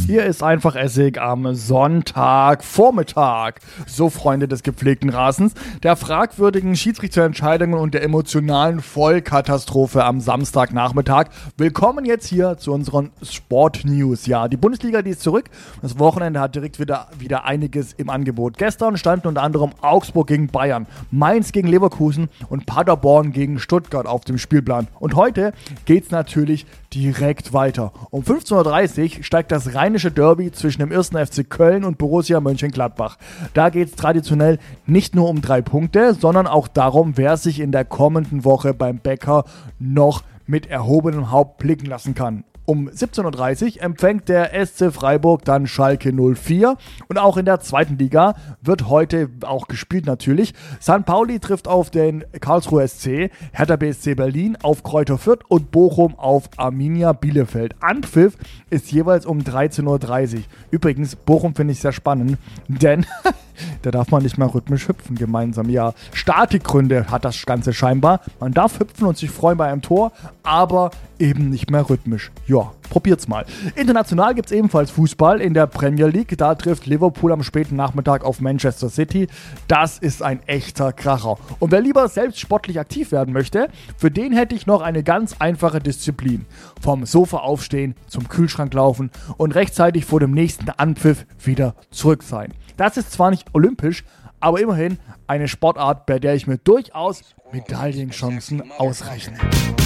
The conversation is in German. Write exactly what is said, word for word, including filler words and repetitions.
Hier ist einfach Essig am Sonntagvormittag. So, Freunde des gepflegten Rasens, der fragwürdigen Schiedsrichterentscheidungen und der emotionalen Vollkatastrophe am Samstagnachmittag. Willkommen jetzt hier zu unseren Sport-News. Ja, die Bundesliga, die ist zurück. Das Wochenende hat direkt wieder, wieder einiges im Angebot. Gestern standen unter anderem Augsburg gegen Bayern, Mainz gegen Leverkusen und Paderborn gegen Stuttgart auf dem Spielplan. Und heute geht's natürlich direkt weiter. Um fünfzehn Uhr dreißig steigt das rheinische Derby zwischen dem ersten F C Köln und Borussia Mönchengladbach. Da geht es traditionell nicht nur um drei Punkte, sondern auch darum, wer sich in der kommenden Woche beim Bäcker noch mit erhobenem Haupt blicken lassen kann. Um siebzehn Uhr dreißig empfängt der S C Freiburg dann Schalke null vier und auch in der zweiten Liga wird heute auch gespielt natürlich. Sankt Pauli trifft auf den Karlsruher S C, Hertha B S C Berlin auf Greuther Fürth und Bochum auf Arminia Bielefeld. Anpfiff ist jeweils um dreizehn Uhr dreißig. Übrigens, Bochum finde ich sehr spannend, denn da darf man nicht mal rhythmisch hüpfen gemeinsam. Ja, Statikgründe hat das Ganze scheinbar. Man darf hüpfen und sich freuen bei einem Tor, aber eben nicht mehr rhythmisch. Ja, probiert's mal. International gibt's ebenfalls Fußball in der Premier League. Da trifft Liverpool am späten Nachmittag auf Manchester City. Das ist ein echter Kracher. Und wer lieber selbst sportlich aktiv werden möchte, für den hätte ich noch eine ganz einfache Disziplin. Vom Sofa aufstehen, zum Kühlschrank laufen und rechtzeitig vor dem nächsten Anpfiff wieder zurück sein. Das ist zwar nicht olympisch, aber immerhin eine Sportart, bei der ich mir durchaus Medaillenchancen ausrechne.